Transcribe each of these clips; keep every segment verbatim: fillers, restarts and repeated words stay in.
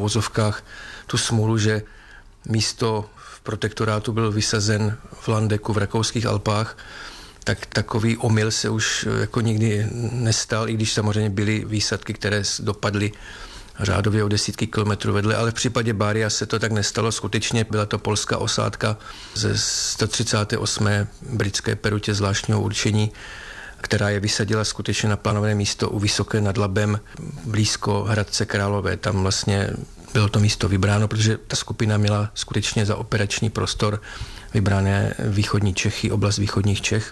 uvozovkách tu smůlu, že místo v protektorátu byl vysazen v Landeku v rakouských Alpách, tak takový omyl se už jako nikdy nestal, i když samozřejmě byly výsadky, které dopadly řádově o desítky kilometrů vedle, ale v případě Bária se to tak nestalo. Skutečně byla to polská osádka ze sto třicáté osmé britské perutě zvláštního určení, která je vysadila skutečně na plánované místo u Vysoké nad Labem, blízko Hradce Králové. Tam vlastně bylo to místo vybráno, protože ta skupina měla skutečně za operační prostor vybrané východní Čechy, oblast východních Čech.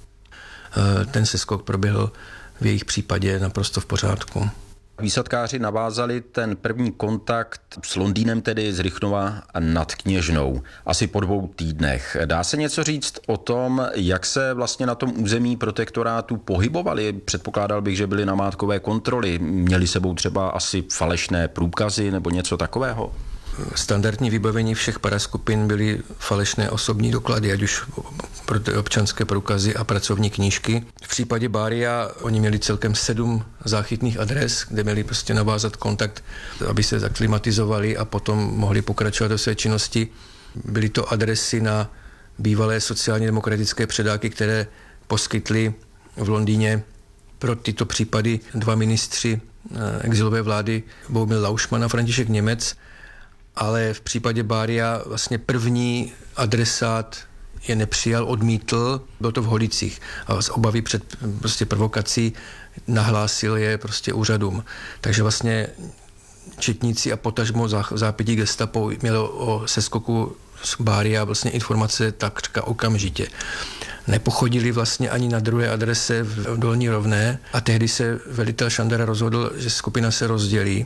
Ten seskok proběhl v jejich případě naprosto v pořádku. Výsadkáři navázali ten první kontakt s Londýnem, tedy z Rychnova nad Kněžnou, asi po dvou týdnech. Dá se něco říct o tom, jak se vlastně na tom území protektorátu pohybovali? Předpokládal bych, že byly namátkové kontroly. Měli sebou třeba asi falešné průkazy nebo něco takového? Standardní vybavení všech paraskupin byly falešné osobní doklady, ať už občanské průkazy a pracovní knížky. V případě Bária oni měli celkem sedm záchytných adres, kde měli prostě navázat kontakt, aby se zaklimatizovali a potom mohli pokračovat do své činnosti. Byly to adresy na bývalé sociálně demokratické předáky, které poskytly v Londýně pro tyto případy dva ministři exilové vlády, Bohumil Laušman a František Němec. Ale v případě Bária vlastně první adresát je nepřijal, odmítl, bylo to v Holicích a z obavy před prostě provokací nahlásil je prostě úřadům. Takže vlastně četníci a potažmo zápětí gestapo mělo o seskoku z Bária vlastně informace takřka okamžitě. Nepochodili vlastně ani na druhé adrese v Dolní Rovné a tehdy se velitel Šandara rozhodl, že skupina se rozdělí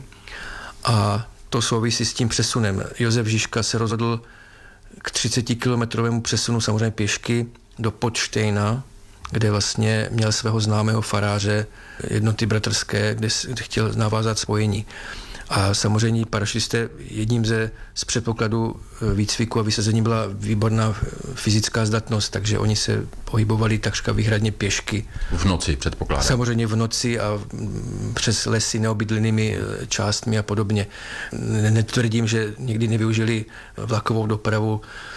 a to souvisí s tím přesunem. Josef Žižka se rozhodl k třicetikilometrovému přesunu samozřejmě pěšky do Podštejna, kde vlastně měl svého známého faráře jednoty bratrské, kde, kde chtěl navázat spojení. A samozřejmě parašutisté jedním ze z předpokladů výcviku a vysazení byla výborná fyzická zdatnost, takže oni se pohybovali takřka výhradně pěšky. V noci předpokládám. Samozřejmě v noci a přes lesy neobydlenými částmi a podobně. Netvrdím, že někdy nevyužili vlakovou dopravu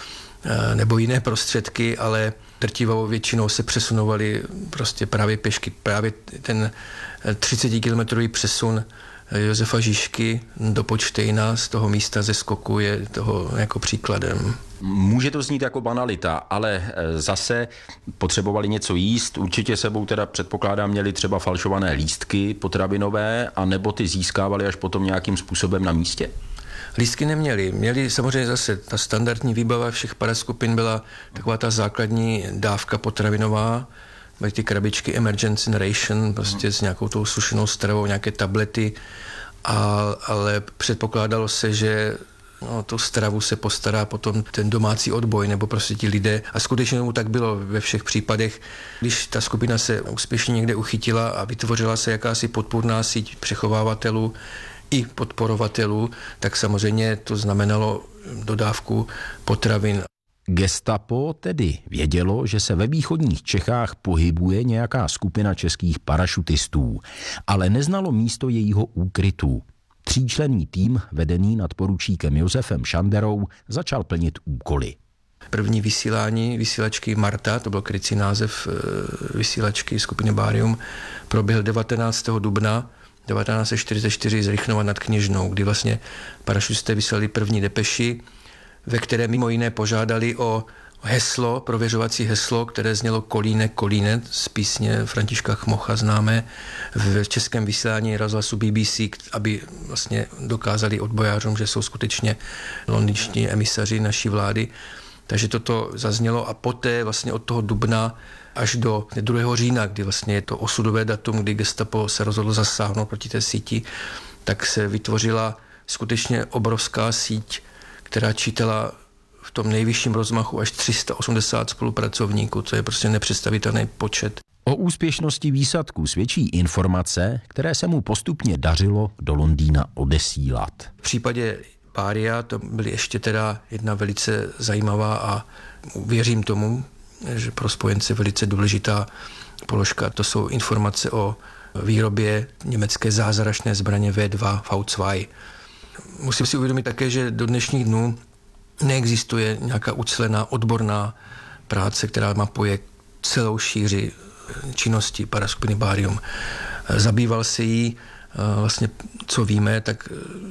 nebo jiné prostředky, ale drtivou většinou se přesunovali prostě právě pěšky. Právě ten třicetikilometrový přesun Josefa Žižky do Podštejna z toho místa ze skoku je toho jako příkladem. Může to znít jako banalita, ale zase potřebovali něco jíst, určitě sebou teda předpokládám měli třeba falšované lístky potravinové, a nebo ty získávali až potom nějakým způsobem na místě? Lístky neměli. Měli samozřejmě zase ta standardní výbava všech paraskupin byla taková ta základní dávka potravinová, byly ty krabičky emergency ration, prostě s nějakou tou sušenou stravou, nějaké tablety, a, ale předpokládalo se, že no, tu stravu se postará potom ten domácí odboj, nebo prostě ti lidé. A skutečně tomu tak bylo ve všech případech. Když ta skupina se úspěšně někde uchytila a vytvořila se jakási podpůrná síť přechovávatelů i podporovatelů, tak samozřejmě to znamenalo dodávku potravin. Gestapo tedy vědělo, že se ve východních Čechách pohybuje nějaká skupina českých parašutistů, ale neznalo místo jejího úkrytu. Tříčlenný tým, vedený nadporučíkem Josefem Šanderou, začal plnit úkoly. První vysílání vysílačky Marta, to byl krycí název vysílačky skupiny Bárium, proběhl devatenáctého dubna devatenáct set čtyřicet čtyři z Rychnova nad Kněžnou, kdy vlastně parašutisté vyslali první depeši, ve které mimo jiné požádali o heslo, prověřovací heslo, které znělo Kolínek, Kolínek z písně Františka Chmocha známé v českém vysílání rozhlasu B B C, aby vlastně dokázali odbojářům, že jsou skutečně londýnští emisaři naší vlády. Takže toto zaznělo a poté vlastně od toho dubna až do druhého října, kdy vlastně je to osudové datum, kdy gestapo se rozhodlo zasáhnout proti té síti, tak se vytvořila skutečně obrovská síť, která čítala v tom nejvyšším rozmachu až tři sta osmdesát spolupracovníků, co je prostě nepředstavitelný počet. O úspěšnosti výsadku svědčí informace, které se mu postupně dařilo do Londýna odesílat. V případě Bária to byly ještě teda jedna velice zajímavá a věřím tomu, že pro spojence velice důležitá položka. To jsou informace o výrobě německé zázračné zbraně V dva, V dva. Musím si uvědomit také, že do dnešních dnů neexistuje nějaká ucelená odborná práce, která mapuje celou šíři činnosti paraskupiny Barium. Zabýval se jí, vlastně co víme, tak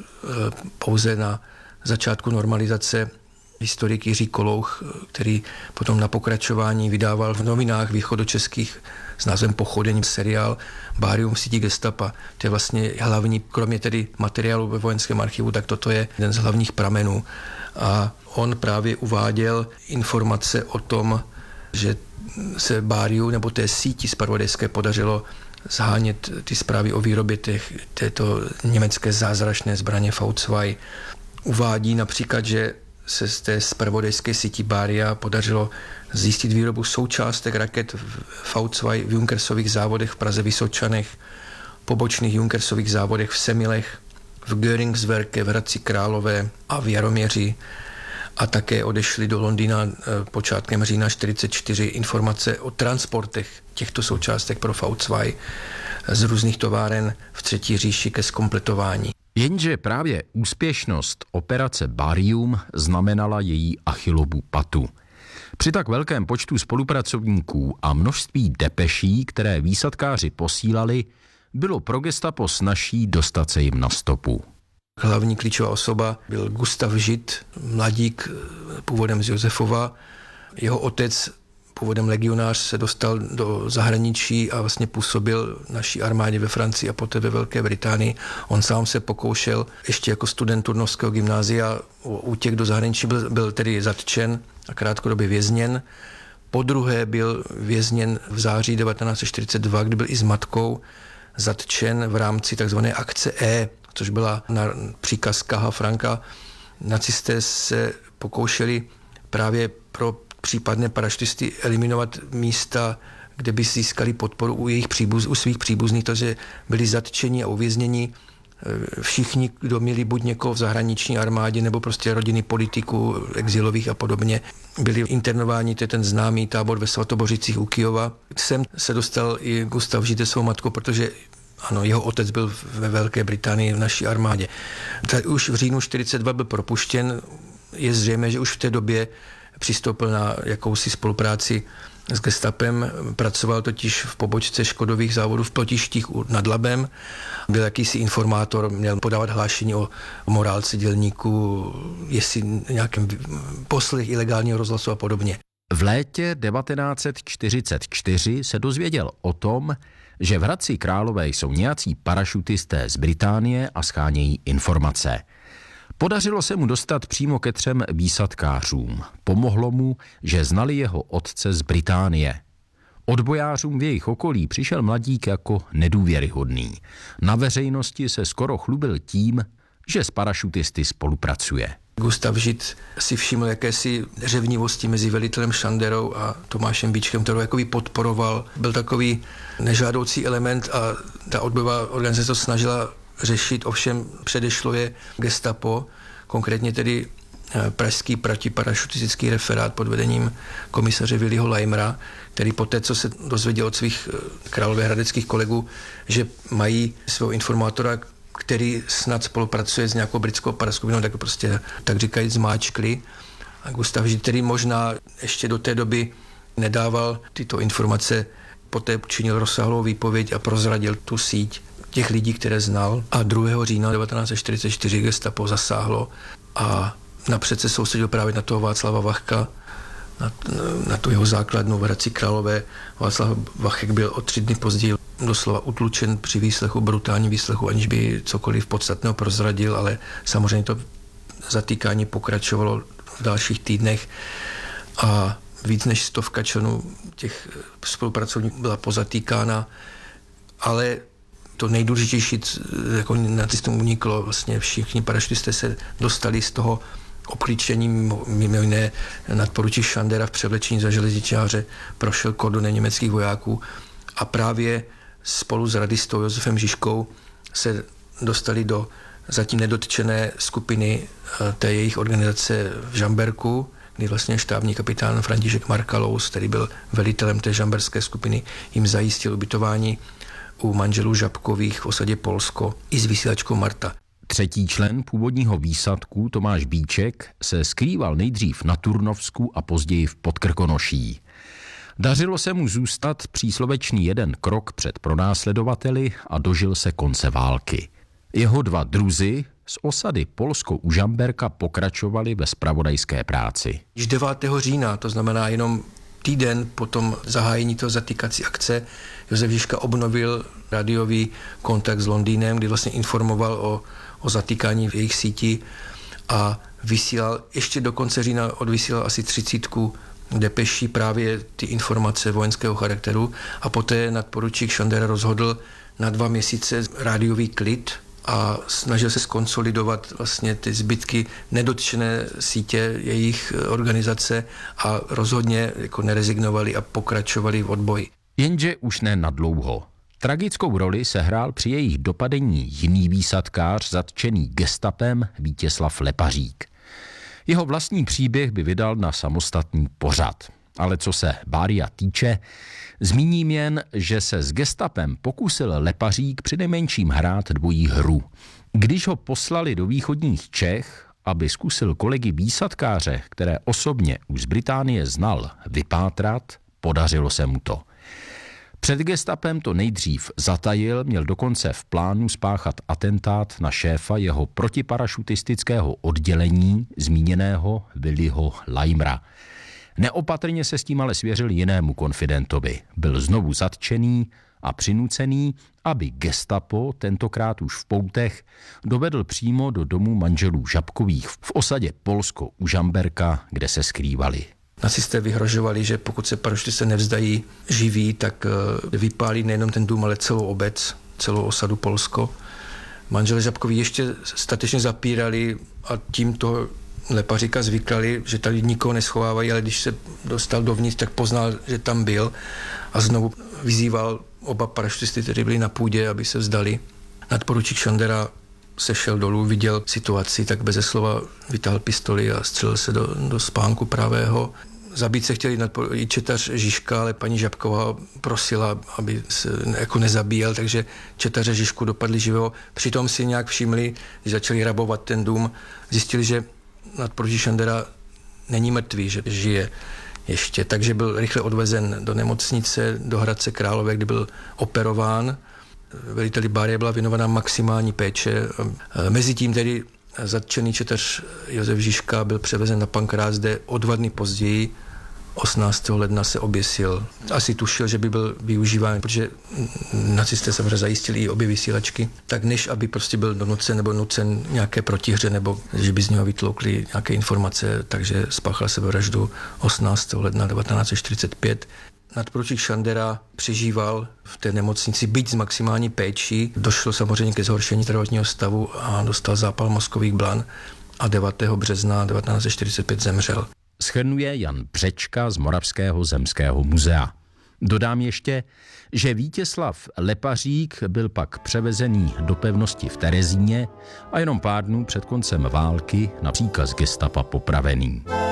pouze na začátku normalizace historik Jiří Kolouch, který potom na pokračování vydával v novinách východočeských s názvem Pochodeň seriál Barium v síti gestapa. To je vlastně hlavní, kromě tedy materiálu ve vojenském archivu, tak toto je jeden z hlavních pramenů. A on právě uváděl informace o tom, že se Bariu nebo té síti zpravodajské podařilo zhánět ty zprávy o výrobě těch, této německé zázračné zbraně V dva. Uvádí například, že se z té zpravodajské síti Baria podařilo zjistit výrobu součástek raket V dva v Junkersových závodech v Praze Vysočanech, pobočných Junkersových závodech v Semilech, v Göringswerke v Hradci Králové a v Jaroměři, a také odešly do Londýna počátkem října čtyřicet čtyři informace o transportech těchto součástek pro V dva z různých továren v Třetí říši ke zkompletování. Jenže právě úspěšnost operace Barium znamenala její Achillovu patu. Při tak velkém počtu spolupracovníků a množství depeší, které výsadkáři posílali, bylo pro gestapo snazší dostat se jim na stopu. Hlavní klíčová osoba byl Gustav Žid, mladík původem z Josefova. Jeho otec, původem legionář, se dostal do zahraničí a vlastně působil naší armádě ve Francii a poté ve Velké Británii. On sám se pokoušel ještě jako student Turnovského gymnázia o útěk do zahraničí, byl, byl tedy zatčen a krátkodobě vězněn. Po druhé byl vězněn v září devatenáct set čtyřicet dva, kdy byl i s matkou zatčen v rámci tzv. Akce E, což byla na příkaz Kaha Franka. Nacisté se pokoušeli právě pro případné parašutisty eliminovat místa, kde by získali podporu u, jejich příbuz, u svých příbuzných, takže byli zatčeni a uvězněni všichni, kdo měli buď někoho v zahraniční armádě, nebo prostě rodiny politiků, exilových a podobně. Byli internováni, to je ten známý tábor ve Svatobořicích u Kyjova. Sem se dostal i Gustav Žid se svou matkou, protože ano, jeho otec byl ve Velké Británii v naší armádě. Tak už v říjnu čtyřicet dva byl propuštěn. Je zřejmé, že už v té době přistoupil na jakousi spolupráci s gestapem. Pracoval totiž v pobočce Škodových závodů v Pltištích nad Labem. Byl jakýsi informátor, měl podávat hlášení o morálce dělníků, jestli nějakém poslech ilegálního rozhlasu a podobně. V létě devatenáct set čtyřicet čtyři se dozvěděl o tom, že v Hradci Králové jsou nějací parašutisté z Británie a schánějí informace. Podařilo se mu dostat přímo ke třem výsadkářům. Pomohlo mu, že znali jeho otce z Británie. Odbojářům v jejich okolí přišel mladík jako nedůvěryhodný. Na veřejnosti se skoro chlubil tím, že s parašutisty spolupracuje. Gustav Žid si všiml jakési řevnivosti mezi velitelem Šanderou a Tomášem Bíčkem, kterou jakoby podporoval. Byl takový nežádoucí element a ta odbojová organizace to snažila řešit, ovšem předešlo je gestapo, konkrétně tedy pražský protiparašutistický referát pod vedením komisaře Viliho Leimera, který poté, co se dozvěděl od svých královéhradeckých kolegů, že mají svého informátora, který snad spolupracuje s nějakou britskou paraskupinou, tak prostě, tak říkají, zmáčkli. A Gustav Žid, který možná ještě do té doby nedával tyto informace, poté činil rozsáhlou výpověď a prozradil tu síť těch lidí, které znal. A druhého října devatenáct set čtyřicet čtyři gestapo zasáhlo a napřed se soustředil právě na toho Václava Vachka, na, na tu jeho základnu v Hradci Králové. Václav Vachek byl o tři dny později doslova utlučen při výslechu, brutální výslechu, aniž by cokoliv podstatného prozradil, ale samozřejmě to zatýkání pokračovalo v dalších týdnech a víc než stovka členů těch spolupracovníků byla pozatýkána, ale to nejdůležitější, jako nacistům uniklo, vlastně všichni parašutisté se dostali z toho obklíčení, mimo jiné nadporučík Šandera v převlečení za železničáře prošel kordonem německých vojáků a právě spolu s radistou Josefem Žižkou se dostali do zatím nedotčené skupiny té jejich organizace v Žamberku, kdy vlastně štábní kapitán František Markalous, který byl velitelem té žamberské skupiny, jim zajistil ubytování u manželů Žabkových v osadě Polsko i s vysílačkou Marta. Třetí člen původního výsadku Tomáš Bíček se skrýval nejdřív na Turnovsku a později v Podkrkonoší. Dařilo se mu zůstat příslovečný jeden krok před pronásledovateli a dožil se konce války. Jeho dva druzy z osady Polsko-Užamberka pokračovali ve zpravodajské práci. Již devátého října, to znamená jenom týden po tom zahájení toho zatýkací akce, Josef Žižka obnovil rádiový kontakt s Londýnem, kdy vlastně informoval o, o zatýkání v jejich síti a vysílal, ještě do konce října odvysílal asi třicítku depeší právě ty informace vojenského charakteru a poté nadporučík Šandera rozhodl na dva měsíce rádiový klid a snažil se skonsolidovat vlastně ty zbytky nedotčené sítě jejich organizace a rozhodně jako nerezignovali a pokračovali v odboji. Jenže už ne nadlouho. Tragickou roli sehrál při jejich dopadení jiný výsadkář zatčený gestapem Vítězslav Lepařík. Jeho vlastní příběh by vydal na samostatný pořad. Ale co se Bária týče, zmíním jen, že se s gestapem pokusil Lepařík přinejmenším hrát dvojí hru. Když ho poslali do východních Čech, aby zkusil kolegy výsadkáře, které osobně už z Británie znal, vypátrat, podařilo se mu to. Před gestapem to nejdřív zatajil, měl dokonce v plánu spáchat atentát na šéfa jeho protiparašutistického oddělení, zmíněného Willyho Leimera. Neopatrně se s tím ale svěřil jinému konfidentovi. Byl znovu zatčený a přinucený, aby gestapo, tentokrát už v poutech, dovedl přímo do domu manželů Žabkových v osadě Polsko-Užamberka, kde se skrývali. Nacisté vyhrožovali, že pokud se parašutisté nevzdají živí, tak vypálí nejenom ten dům, ale celou obec, celou osadu Polsko. Manželé Žabkoví ještě statečně zapírali a tímto Lepaříka zvyklali, že tady nikoho neschovávají, ale když se dostal dovnitř, tak poznal, že tam byl a znovu vyzýval oba parašutisty, kteří byli na půdě, aby se vzdali. Nadporučík Šandera sešel dolů, viděl situaci, tak beze slova vytáhl pistoli a střelil se do, do spánku pravého. Zabít se chtěli i četař Žižka, ale paní Žabková prosila, aby se jako nezabíjel, takže četaře Žižku dopadli živého. Přitom si nějak všimli, když začali rabovat ten dům, zjistili, že nadporučík Šandera není mrtvý, že žije ještě, takže byl rychle odvezen do nemocnice, do Hradce Králové, kde byl operován. Veliteli Bárie byla věnovaná maximální péče. Mezitím tedy zatčený četař Josef Žižka byl převezen na Pankrác, kde o dva dny později, osmnáctého ledna, se oběsil. Asi tušil, že by byl využíván, protože nacisté samozřejmě zajistili i obě vysílačky, tak než aby prostě byl donucen nebo nucen nějaké protihře, nebo že by z něho vytloukli nějaké informace, takže spáchal sebevraždu osmnáctého ledna devatenáct set čtyřicet pět. Nadporučík Šandera přežíval v té nemocnici, byť s maximální péčí. Došlo samozřejmě ke zhoršení zdravotního stavu a dostal zápal mozkových blan a devátého března devatenáct set čtyřicet pět zemřel. Shrnuje Jan Břečka z Moravského zemského muzea. Dodám ještě, že Vítězslav Lepařík byl pak převezený do pevnosti v Terezíně a jenom pár dnů před koncem války na příkaz gestapa popravený.